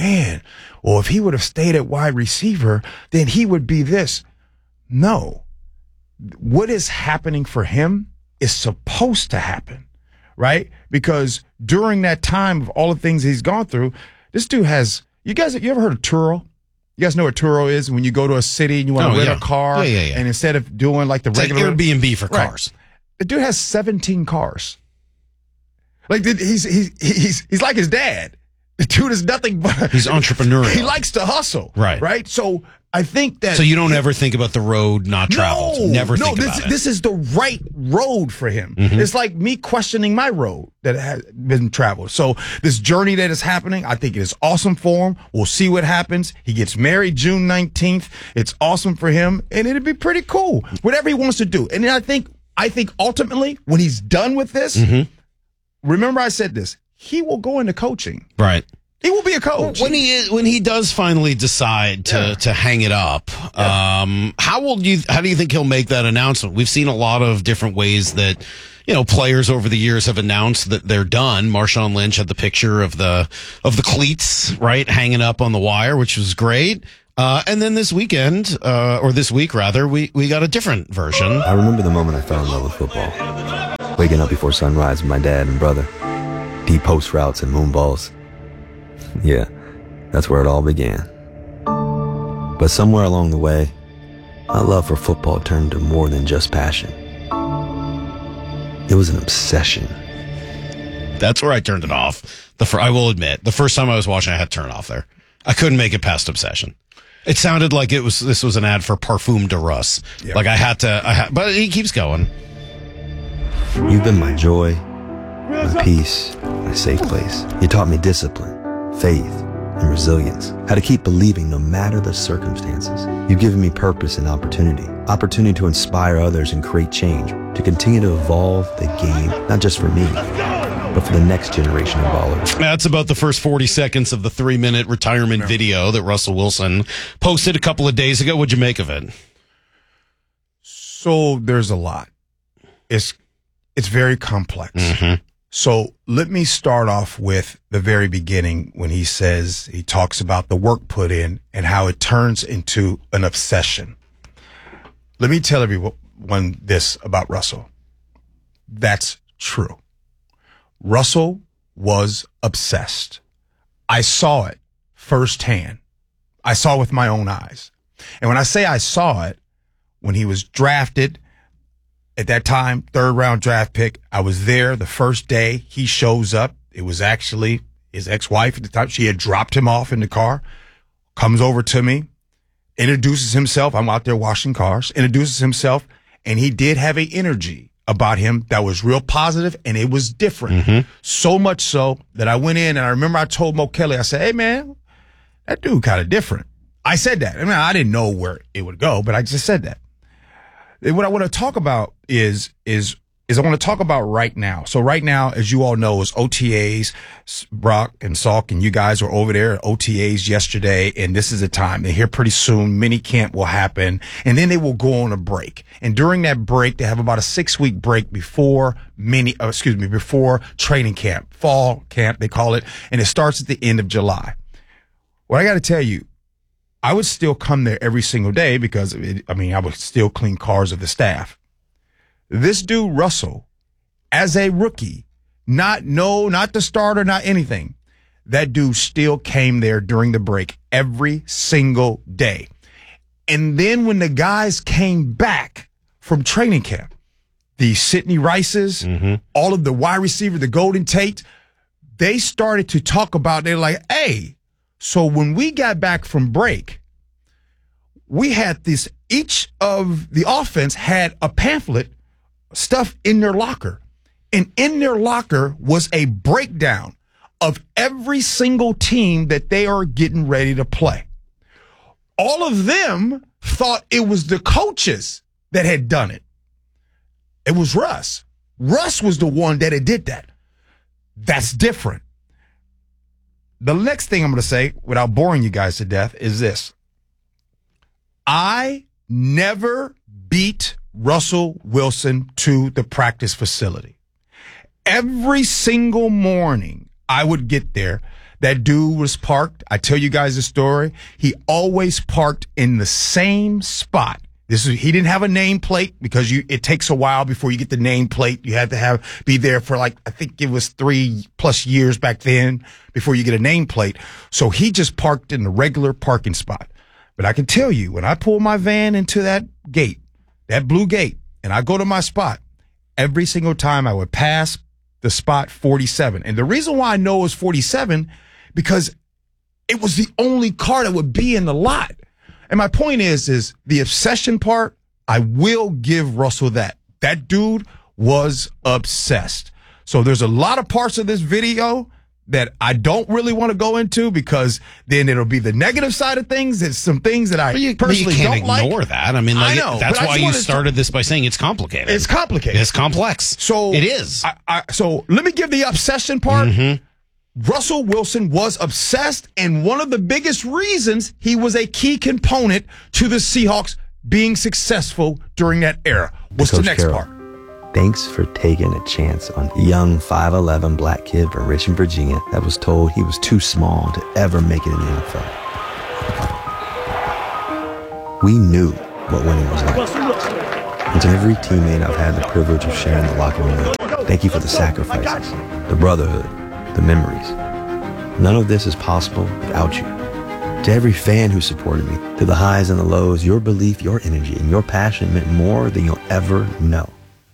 if he would have stayed at wide receiver, then he would be this. No. What is happening for him is supposed to happen, right? Because during that time of all the things he's gone through, this dude has, you ever heard of Turo? You guys know what Turo is? When you go to a city and you want to rent a car, and instead of doing like the regular Airbnb for cars, the dude has 17 cars. Like he's like his dad. The dude is nothing but he's entrepreneurial. He likes to hustle, right? So I think that. So you don't ever think about the road not traveled. Never think about it. This is the right road for him. Mm-hmm. It's like me questioning my road that has been traveled. So this journey that is happening, I think it is awesome for him. We'll see what happens. He gets married June 19th. It's awesome for him, and it'd be pretty cool. Whatever he wants to do. And then I think ultimately when he's done with this, remember I said this. He will go into coaching. Right. He will be a coach. When he does finally decide to hang it up, how do you think he'll make that announcement? We've seen a lot of different ways that, players over the years have announced that they're done. Marshawn Lynch had the picture of the cleats, right, hanging up on the wire, which was great. And then this weekend, or this week rather, we got a different version. I remember the moment I fell in love with football. Waking up before sunrise with my dad and brother. Deep post routes and moon balls. Yeah, that's where it all began. But somewhere along the way, my love for football turned to more than just passion. It was an obsession. That's where I turned it off. I will admit, the first time I was watching, I had to turn it off there. I couldn't make it past obsession. It sounded like this was an ad for Parfum de Russe. Yep. Like but he keeps going. You've been my joy, my peace, my safe place. You taught me discipline, faith, and resilience. How to keep believing no matter the circumstances. You've given me purpose and opportunity. Opportunity to inspire others and create change. To continue to evolve the game, not just for me, but for the next generation of ballers. That's about the first 40 seconds of the 3-minute retirement video that Russell Wilson posted a couple of days ago. What'd you make of it? So there's a lot. It's very complex. Mm-hmm. So let me start off with the very beginning when he talks about the work put in and how it turns into an obsession. Let me tell everyone this about Russell. That's true. Russell was obsessed. I saw it firsthand. I saw it with my own eyes. And when I say I saw it, when he was drafted, at that time, 3rd round draft pick, I was there the first day he shows up. It was actually his ex-wife at the time. She had dropped him off in the car, comes over to me, introduces himself. I'm out there washing cars, introduces himself, and he did have an energy about him that was real positive, and it was different. Mm-hmm. So much so that I went in, and I remember I told Mo Kelly, I said, hey, man, that dude kind of different. I said that. I mean, I didn't know where it would go, but I just said that. What I want to talk about is I want to talk about right now. So right now, as you all know, is OTAs. Brock and Salk and you guys were over there at OTAs yesterday, and this is the time. They're here pretty soon. Mini camp will happen, and then they will go on a break. And during that break, they have about a 6-week break before training camp, fall camp, they call it, and it starts at the end of July. Well, I got to tell you, I would still come there every single day because, I would still clean cars of the staff. This dude, Russell, as a rookie, not the starter, not anything, that dude still came there during the break every single day. And then when the guys came back from training camp, the Sidney Rices, all of the wide receiver, the Golden Tate, they started to talk about, they're like, hey, so when we got back from break, we had this, each of the offense had a pamphlet stuff in their locker. And in their locker was a breakdown of every single team that they are getting ready to play. All of them thought it was the coaches that had done it. It was Russ. Russ was the one that had did that. That's different. The next thing I'm going to say, without boring you guys to death, is this. I never beat Russell Wilson to the practice facility. Every single morning I would get there. That dude was parked. I tell you guys the story. He always parked in the same spot He didn't have a nameplate because it takes a while before you get the nameplate. You had to be there for I think it was 3+ years back then before you get a nameplate. So he just parked in the regular parking spot. But I can tell you, when I pull my van into that gate, that blue gate, and I go to my spot, every single time I would pass the spot 47. And the reason why I know it was 47, because it was the only car that would be in the lot. And my point is the obsession part, I will give Russell that. That dude was obsessed. So there's a lot of parts of this video that I don't really want to go into because then it'll be the negative side of things. There's some things that I personally you don't can't like. ignore that. I mean, I know, that's why you started this by saying it's complicated. It's complicated. It's complex. So it is. So let me give the obsession part. Mm-hmm. Russell Wilson was obsessed, and one of the biggest reasons he was a key component to the Seahawks being successful during that era. What's the next part? Thanks for taking a chance on a young 5'11" black kid from Richmond, Virginia that was told he was too small to ever make it in the NFL. We knew what winning was like. And to every teammate I've had the privilege of sharing the locker room with, thank you for the sacrifices, the brotherhood, the memories. None of this is possible without you. To every fan who supported me, through the highs and the lows, your belief, your energy, and your passion meant more than you'll ever know.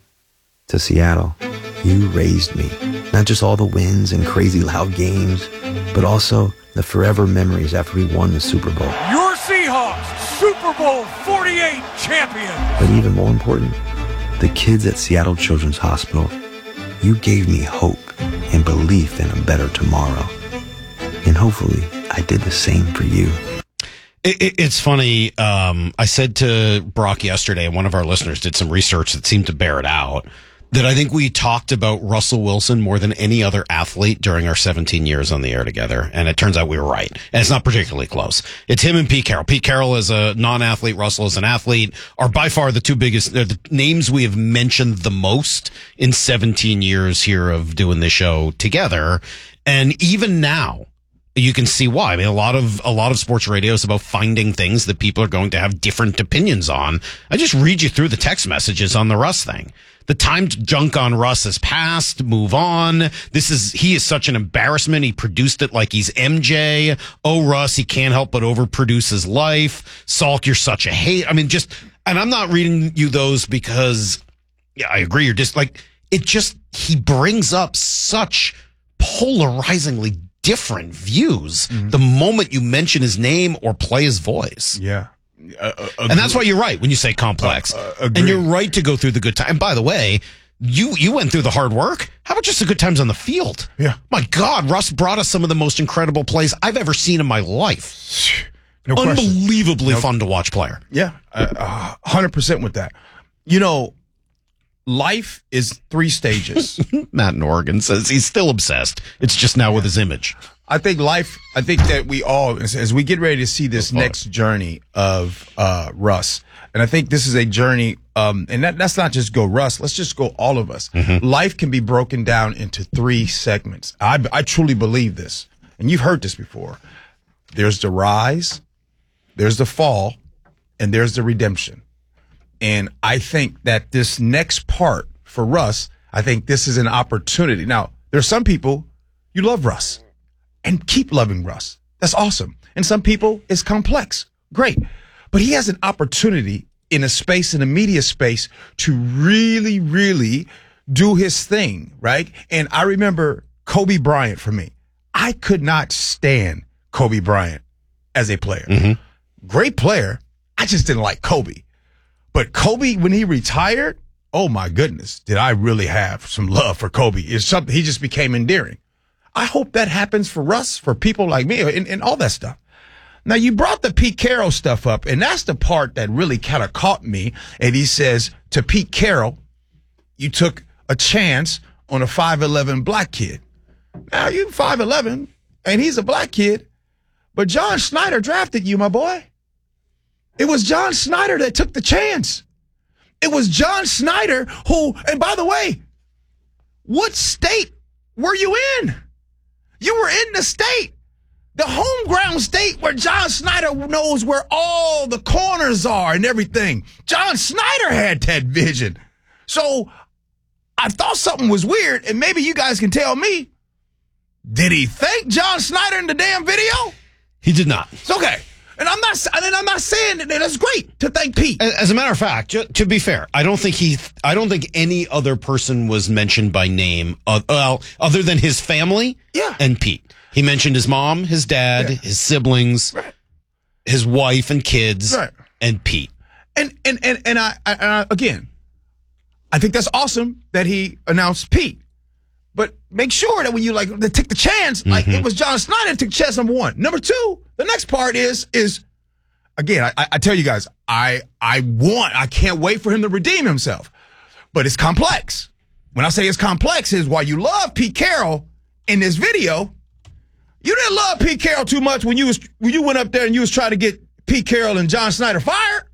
To Seattle, you raised me. Not just all the wins and crazy loud games, but also the forever memories after we won the Super Bowl. Your Seahawks, Super Bowl 48 champion. But even more important, the kids at Seattle Children's Hospital, you gave me hope and belief in a better tomorrow. And hopefully, I did the same for you. It's funny. I said to Brock yesterday, one of our listeners did some research that seemed to bear it out, that I think we talked about Russell Wilson more than any other athlete during our 17 years on the air together. And it turns out we were right. And it's not particularly close. It's him and Pete Carroll. Pete Carroll is a non-athlete. Russell is an athlete, are by far the two biggest, the names we have mentioned the most in 17 years here of doing this show together. And even now, you can see why. I mean, a lot of sports radio is about finding things that people are going to have different opinions on. I just read you through the text messages on the Russ thing. The time to junk on Russ has passed. Move on. He is such an embarrassment. He produced it like he's MJ. Oh, Russ, he can't help but overproduce his life. Salk, you're such a hate. I mean, and I'm not reading you those because, yeah, I agree. You're just he brings up such polarizingly different views the moment you mention his name or play his voice. Yeah. And that's why you're right when you say complex. And you're right to go through the good time. And by the way, you went through the hard work. How about just the good times on the field? Yeah. My God, Russ brought us some of the most incredible plays I've ever seen in my life. No Unbelievably fun to watch player. Yeah, 100% with that. You know, life is 3 stages. Matt in Oregon says he's still obsessed. It's just now with his image. I think that we all, as we get ready to see this next journey of Russ, and I think this is a journey, and that's not just go Russ, let's just go all of us. Mm-hmm. Life can be broken down into 3 segments. I truly believe this, and you've heard this before. There's the rise, there's the fall, and there's the redemption. And I think that this next part for Russ, I think this is an opportunity. Now, there's some people, you love Russ and keep loving Russ. That's awesome. And some people, it's complex. Great. But he has an opportunity in a media space to really, really do his thing, right? And I remember Kobe Bryant for me. I could not stand Kobe Bryant as a player. Mm-hmm. Great player. I just didn't like Kobe. But Kobe, when he retired, oh my goodness, did I really have some love for Kobe. It's something, he just became endearing. I hope that happens for Russ, for people like me, and all that stuff. Now, you brought the Pete Carroll stuff up, and that's the part that really kind of caught me. And he says, to Pete Carroll, you took a chance on a 5'11" black kid. Now, you 5'11", and he's a black kid, but John Schneider drafted you, my boy. It was John Schneider that took the chance. It was John Schneider who, and by the way, what state were you in? You were in the state the home ground state where John Snyder knows where all the corners are and everything. John Snyder had that vision. So I thought something was weird, and maybe you guys can tell me, did he thank John Snyder in the damn video? He did not. It's okay. And I'm not saying that that's great to thank Pete. As a matter of fact, to be fair, I don't think any other person was mentioned by name, other than his family and Pete. He mentioned his mom, his dad, his siblings, his wife and kids, and Pete. And I again, I think that's awesome that he announced Pete. But make sure that when you take the chance, like it was John Snyder that took chance, number one. Number two, the next part is again, I tell you guys, I can't wait for him to redeem himself. But it's complex. When I say it's complex, is while you love Pete Carroll in this video, you didn't love Pete Carroll too much when you went up there and you was trying to get Pete Carroll and John Snyder fired.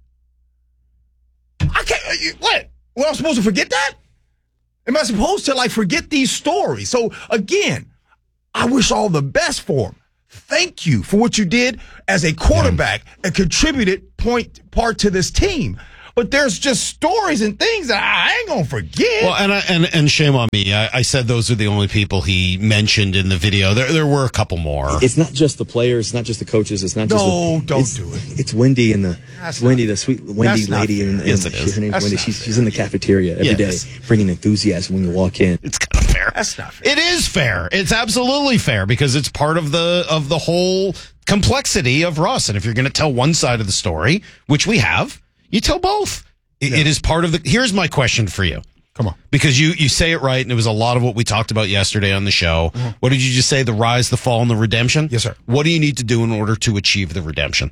I can't. What? Well, I'm supposed to forget that? Am I supposed to forget these stories? So again, I wish all the best for him. Thank you for what you did as a quarterback and contributed part to this team. But there's just stories and things that I ain't gonna forget. Well, and shame on me. I said those are the only people he mentioned in the video. There were a couple more. It's not just the players. It's not just the coaches. It's not just don't do it. It's Wendy and the sweet Wendy lady. Yes, it is. Her name's Wendy. She's in the cafeteria every day, bringing enthusiasm when you walk in. It's kind of fair. That's not fair. It is fair. It's absolutely fair because it's part of the whole complexity of Russ. And if you're going to tell one side of the story, which we have, you tell both. It is part of the. Here's my question for you. Come on. Because you say it right, and it was a lot of what we talked about yesterday on the show. Mm-hmm. What did you just say? The rise, the fall, and the redemption? Yes, sir. What do you need to do in order to achieve the redemption?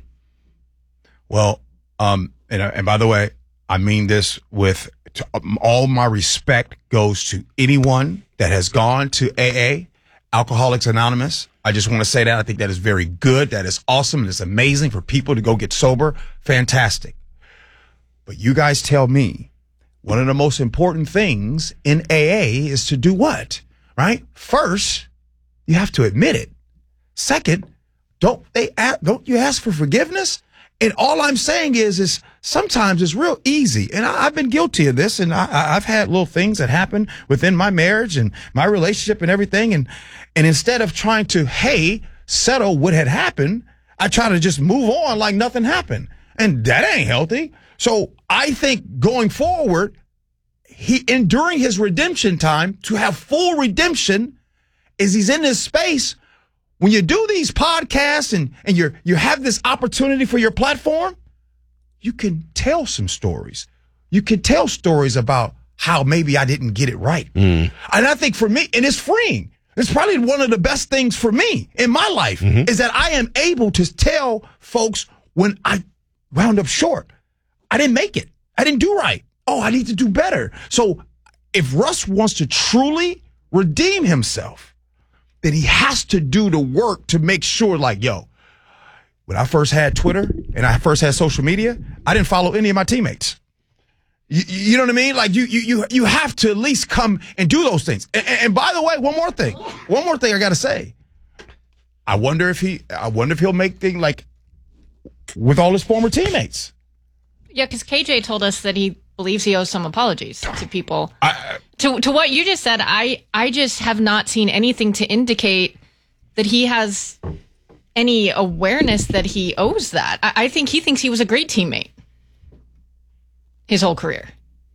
Well, and by the way, I mean this with all my respect goes to anyone that has gone to AA, Alcoholics Anonymous. I just want to say that. I think that is very good. That is awesome. And it's amazing for people to go get sober. Fantastic. But you guys tell me, one of the most important things in AA is to do what? Right? First, you have to admit it. Second, don't you ask for forgiveness? And all I'm saying is sometimes it's real easy. And I've been guilty of this, and I've had little things that happen within my marriage and my relationship and everything. And instead of trying to, settle what had happened, I try to just move on like nothing happened. And that ain't healthy. So I think going forward, during his redemption time, to have full redemption, is he's in this space. When you do these podcasts and you have this opportunity for your platform, you can tell some stories. You can tell stories about how maybe I didn't get it right. And I think for me, and it's freeing. It's probably one of the best things for me in my life is that I am able to tell folks when I wound up short. I didn't make it. I didn't do right. Oh, I need to do better. So if Russ wants to truly redeem himself, then he has to do the work to make sure, when I first had Twitter and I first had social media, I didn't follow any of my teammates. You know what I mean? You have to at least come and do those things. And by the way, one more thing I got to say. I wonder if he'll make things with all his former teammates. Yeah, because KJ told us that he believes he owes some apologies to people. To what you just said, I just have not seen anything to indicate that he has any awareness that he owes that. I think he thinks he was a great teammate his whole career.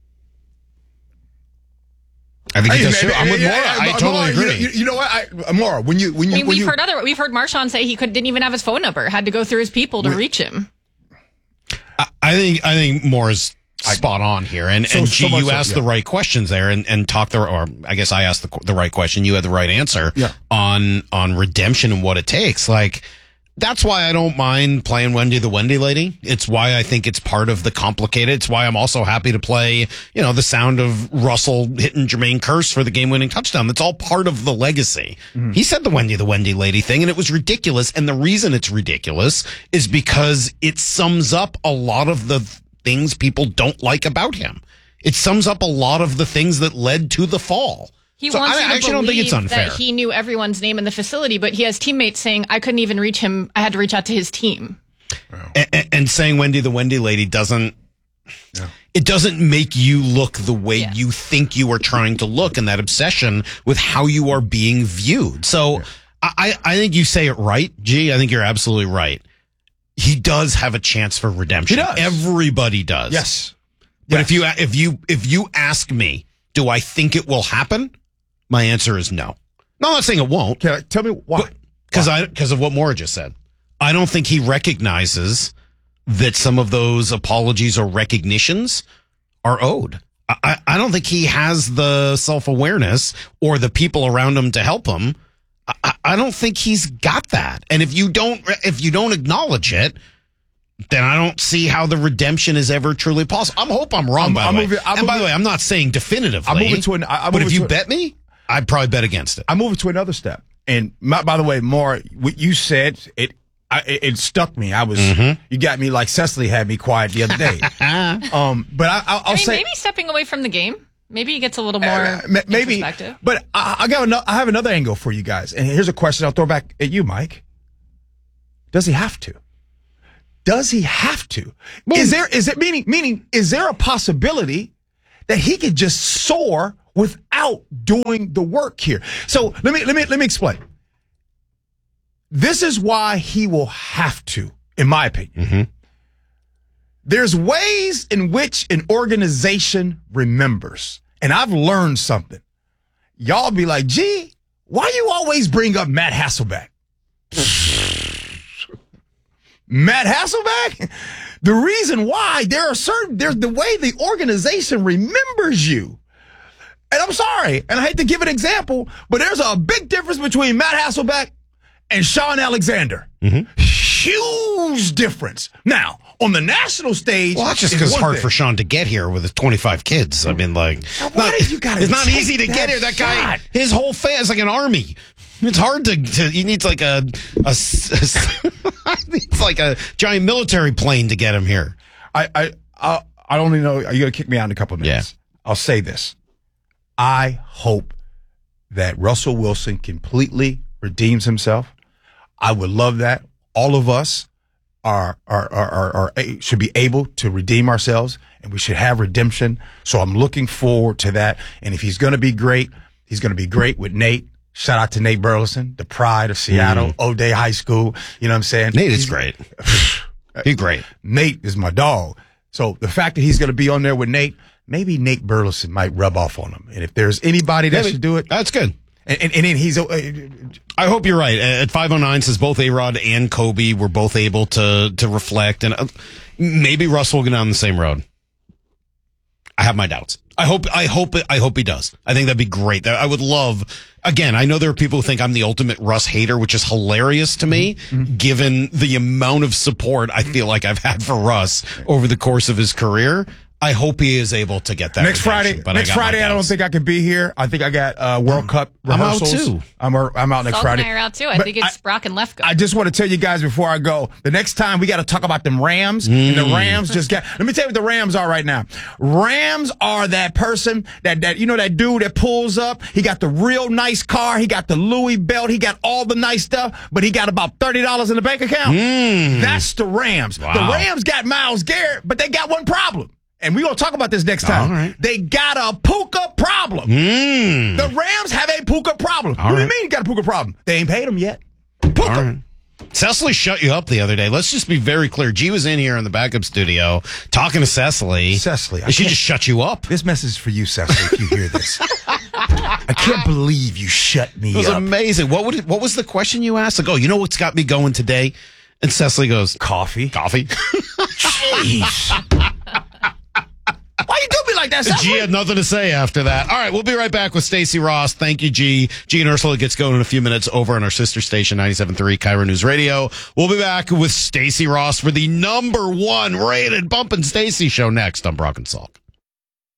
I think he does too. I'm with Maura. I totally agree. You know what, Maura? We've heard Marshawn say he didn't even have his phone number, had to go through his people to reach him. I think Maura's spot on here, and you asked the right questions there, and talked or I guess I asked the right question. You had the right answer on redemption and what it takes. That's why I don't mind playing Wendy the Wendy lady. It's why I think it's part of the complicated. It's why I'm also happy to play, the sound of Russell hitting Jermaine Kearse for the game-winning touchdown. That's all part of the legacy. Mm-hmm. He said the Wendy lady thing, and it was ridiculous. And the reason it's ridiculous is because it sums up a lot of the things people don't like about him. It sums up a lot of the things that led to the fall. He wants you to actually don't think it's believe unfair. that he knew everyone's name in the facility, but he has teammates saying, I couldn't even reach him. I had to reach out to his team. And saying Wendy the Wendy lady doesn't make you look the way you think you are trying to look, and that obsession with how you are being viewed. So I think you say it right, G. I think you're absolutely right. He does have a chance for redemption. He does. Everybody does. Yes. But if you ask me, do I think it will happen? My answer is no. No, I'm not saying it won't. Tell me why. Because of what Maura just said. I don't think he recognizes that some of those apologies or recognitions are owed. I don't think he has the self-awareness or the people around him to help him. I don't think he's got that. And if you don't acknowledge it, then I don't see how the redemption is ever truly possible. I hope I'm wrong, by the way. By the way, I'm not saying definitively. I'm moving to but if you bet me, I'd probably bet against it. I'm moving to another step. And by the way, Maura, what you said, it stuck me. You got me like Cecily had me quiet the other day. But I'll say maybe stepping away from the game. Maybe he gets a little more maybe. perspective. But I have another angle for you guys. And here's a question I'll throw back at you, Mike. Does he have to? Does he have to? Is there a possibility that he could just soar without doing the work here? So let me explain. This is why he will have to, in my opinion. Mm-hmm. There's ways in which an organization remembers. And I've learned something. Y'all be like, gee, why you always bring up Matt Hasselbeck? Matt Hasselbeck? The reason why there's the way the organization remembers you. And I'm sorry, and I hate to give an example, but there's a big difference between Matt Hasselbeck and Sean Alexander. Mm-hmm. Huge difference. Now, on the national stage, well, that's just because it's hard for Sean to get here with his 25 kids. I mean, like, it's not easy to get here. That guy, his whole family is like an army. It's hard to he needs like it's like a giant military plane to get him here. I don't even know. Are you going to kick me out in a couple of minutes? Yeah. I'll say this. I hope that Russell Wilson completely redeems himself. I would love that. All of us should be able to redeem ourselves, and we should have redemption. So I'm looking forward to that. And if he's going to be great, he's going to be great with Nate. Shout out to Nate Burleson, the pride of Seattle, O'Day High School. You know what I'm saying? Nate is great. He's great. Nate is my dog. So the fact that he's going to be on there with Nate, maybe Nate Burleson might rub off on him. And if there's anybody that should do it, that's good. And then he's. I hope you're right. At 509 says both A-Rod and Kobe were both able to reflect, and maybe Russell will get down the same road. I have my doubts. I hope he does. I think that'd be great. I would love. Again, I know there are people who think I'm the ultimate Russ hater, which is hilarious to me, given the amount of support I feel like I've had for Russ over the course of his career. I hope he is able to get that. Next Friday, I don't think I can be here. I think I got World Cup rehearsals. I'm out too. I'm out next Salt Friday. And I are out too. I think it's Brock and Lefko. I just want to tell you guys before I go, the next time we got to talk about them Rams. And the Rams just got. Let me tell you what the Rams are right now. Rams are that person that that dude that pulls up. He got the real nice car. He got the Louis belt. He got all the nice stuff, but he got about $30 in the bank account. That's the Rams. Wow. The Rams got Myles Garrett, but they got one problem. And we're going to talk about this next time. Right. They got a Puka problem. The Rams have a Puka problem. What do you mean you got a Puka problem? They ain't paid him yet. Puka. All right. Cecily shut you up the other day. Let's just be very clear. G was in here in the backup studio talking to Cecily. She just shut you up. This message is for you, Cecily, if you hear this. I can't believe you shut me up. It was amazing. What was the question you asked? Like, you know what's got me going today? And Cecily goes, Coffee. Jeez. Why you do me like that, Cecily? G had nothing to say after that. All right, we'll be right back with Stacey Ross. Thank you, G. G and Ursula gets going in a few minutes over on our sister station, 97.3 Cairo News Radio. We'll be back with Stacey Ross for the #1 rated Bump and Stacey show next on Brock and Salk.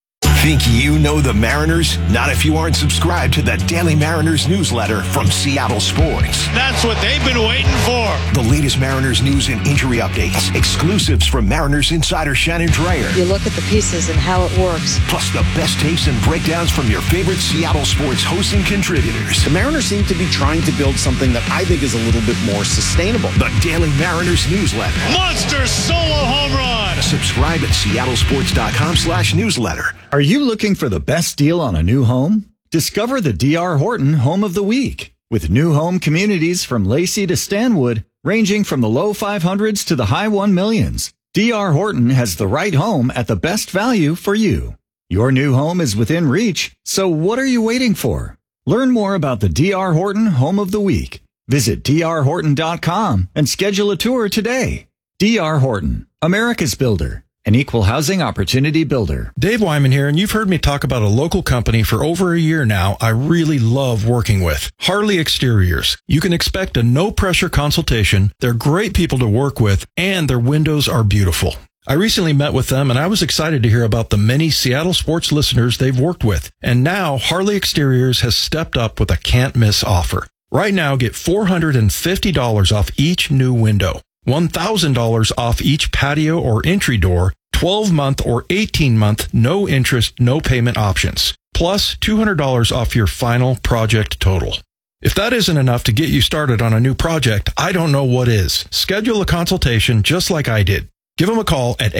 Think you know the Mariners? Not if you aren't subscribed to the Daily Mariners newsletter from Seattle Sports. That's what they've been waiting for. The latest Mariners news and injury updates, exclusives from Mariners insider Shannon Dreyer. You look at the pieces and how it works. Plus the best takes and breakdowns from your favorite Seattle sports hosts and contributors. The Mariners seem to be trying to build something that I think is a little bit more sustainable. The Daily Mariners newsletter. Monster solo home run. Subscribe at seattlesports.com/newsletter. Are you looking for the best deal on a new home? Discover the D.R. Horton Home of the Week. With new home communities from Lacey to Stanwood, ranging from the low 500s to the high 1 millions, D.R. Horton has the right home at the best value for you. Your new home is within reach, so what are you waiting for? Learn more about the D.R. Horton Home of the Week. Visit drhorton.com and schedule a tour today. D.R. Horton, America's builder. An equal housing opportunity builder. Dave Wyman here, and you've heard me talk about a local company for over a year now I really love working with. Harley Exteriors. You can expect a no-pressure consultation. They're great people to work with, and their windows are beautiful. I recently met with them, and I was excited to hear about the many Seattle sports listeners they've worked with. And now, Harley Exteriors has stepped up with a can't-miss offer. Right now, get $450 off each new window. $1,000 off each patio or entry door, 12-month or 18-month no interest, no payment options, plus $200 off your final project total. If that isn't enough to get you started on a new project, I don't know what is. Schedule a consultation just like I did. Give them a call at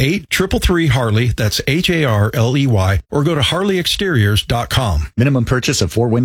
833-HARLEY, that's HARLEY, or go to harleyexteriors.com. Minimum purchase of 4 windows.